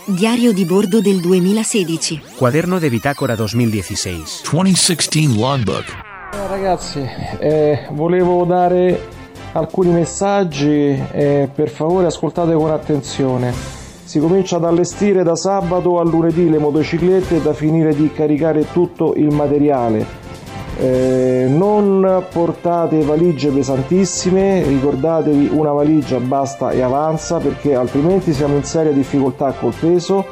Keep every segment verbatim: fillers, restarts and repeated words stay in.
Diario di bordo del duemilasedici. Cuaderno de bitácora duemiladiciassei. duemilasedici Logbook. Eh, ragazzi, eh, volevo dare alcuni messaggi, eh, per favore ascoltate con attenzione. Si comincia ad allestire da sabato a lunedì le motociclette e da finire di caricare tutto il materiale. Eh, non portate valigie pesantissime, ricordatevi una valigia basta e avanza, perché altrimenti siamo in seria difficoltà col peso,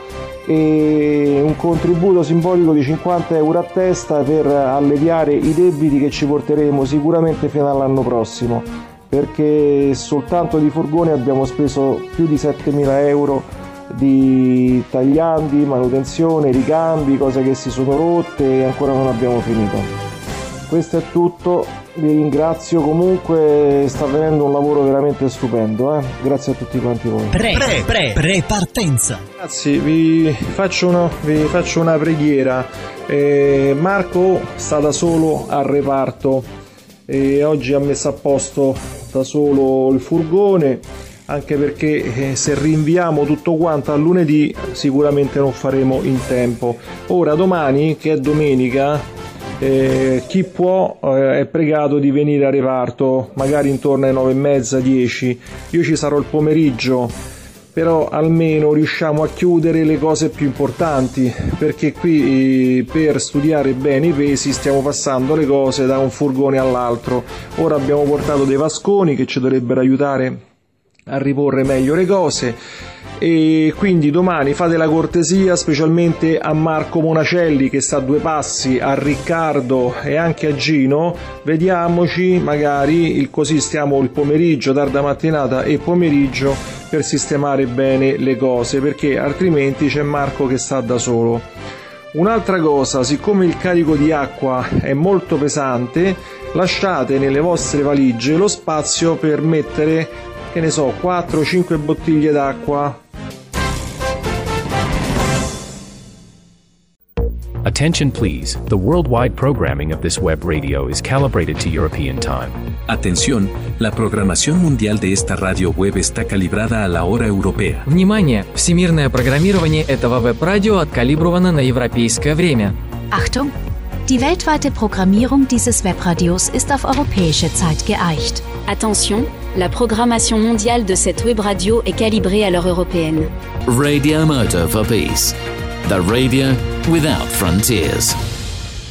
e un contributo simbolico di cinquanta euro a testa per alleviare i debiti che ci porteremo sicuramente fino all'anno prossimo, perché soltanto di furgoni abbiamo speso più di settemila euro di tagliandi, manutenzione, ricambi, cose che si sono rotte e ancora non abbiamo finito. Questo è tutto, vi ringrazio, comunque sta avvenendo un lavoro veramente stupendo, eh? Grazie a tutti quanti voi. Pre, pre, pre, pre partenza. Ragazzi, vi faccio, uno, vi faccio una preghiera. Eh, Marco sta da solo al reparto e oggi ha messo a posto da solo il furgone, anche perché eh, se rinviamo tutto quanto a lunedì sicuramente non faremo in tempo. Ora domani, che è domenica, Eh, chi può eh, è pregato di venire a reparto magari intorno alle nove e mezza, dieci. Io ci sarò il pomeriggio, però almeno riusciamo a chiudere le cose più importanti, perché qui eh, per studiare bene i pesi stiamo passando le cose da un furgone all'altro. Ora abbiamo portato dei vasconi che ci dovrebbero aiutare a riporre meglio le cose, e quindi domani fate la cortesia specialmente a Marco Monacelli che sta a due passi, a Riccardo e anche a Gino, vediamoci magari il, così stiamo il pomeriggio, tarda mattinata e pomeriggio, per sistemare bene le cose, perché altrimenti c'è Marco che sta da solo. Un'altra cosa, siccome il carico di acqua è molto pesante, lasciate nelle vostre valigie lo spazio per mettere, che ne so, quattro cinque bottiglie d'acqua. Attention please, the worldwide programming of this web radio is calibrated to European time. Atención, la programación mundial de esta radio web está calibrada a la hora europea. Внимание! Всемирное программирование этого веб-радио откалибровано на европейское время. Achtung! Die weltweite Programmierung dieses Webradios ist auf europäische Zeit geeicht. Attention, la programmation mondiale de cette web radio est calibrée à l'heure européenne. Radio Moto for Peace. The radio without frontiers.